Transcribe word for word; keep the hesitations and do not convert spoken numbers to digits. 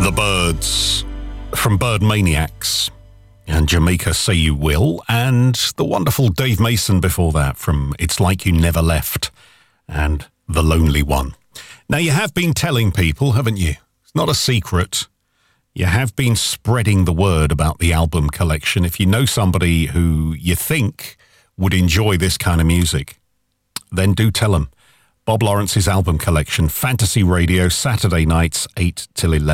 The Byrds from Bird Maniacs and Jamaica Say You Will, and the wonderful Dave Mason before that from It's Like You Never Left and The Lonely One. Now, you have been telling people, haven't you? It's not a secret. You have been spreading the word about the album collection. If you know somebody who you think would enjoy this kind of music, then do tell them. Bob Lawrence's album collection, Fantasy Radio, Saturday nights, eight till eleven.